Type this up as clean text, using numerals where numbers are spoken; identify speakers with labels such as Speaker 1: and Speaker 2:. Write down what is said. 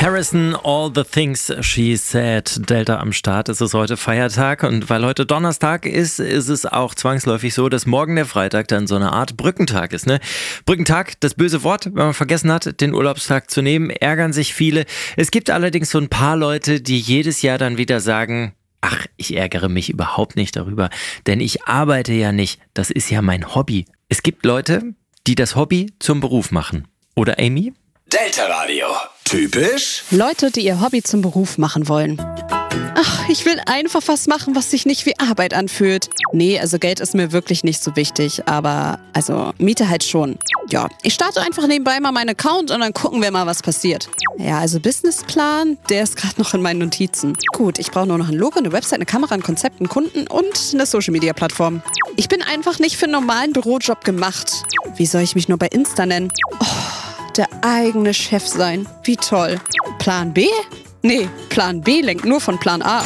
Speaker 1: Harrison, All the Things She Said. Delta am Start. Es ist heute Feiertag und weil heute Donnerstag ist, ist es auch zwangsläufig so, dass morgen der Freitag dann so eine Art Brückentag ist. Ne? Brückentag, das böse Wort, wenn man vergessen hat, den Urlaubstag zu nehmen, ärgern sich viele. Es gibt allerdings so ein paar Leute, die jedes Jahr dann wieder sagen, ach, ich ärgere mich überhaupt nicht darüber, denn ich arbeite ja nicht, das ist ja mein Hobby. Es gibt Leute, die das Hobby zum Beruf machen. Oder Amy?
Speaker 2: Delta Radio. Typisch?
Speaker 3: Leute, die ihr Hobby zum Beruf machen wollen. Ach, ich will einfach was machen, was sich nicht wie Arbeit anfühlt. Nee, also Geld ist mir wirklich nicht so wichtig, aber Miete halt schon. Ja, ich starte einfach nebenbei mal meinen Account und dann gucken wir mal, was passiert. Ja, also Businessplan, der ist gerade noch in meinen Notizen. Gut, ich brauche nur noch ein Logo, eine Website, eine Kamera, ein Konzept, einen Kunden und eine Social-Media-Plattform. Ich bin einfach nicht für einen normalen Bürojob gemacht. Wie soll ich mich nur bei Insta nennen? Oh, der eigene Chef sein. Wie toll. Plan B? Nee, Plan B lenkt nur von Plan A ab.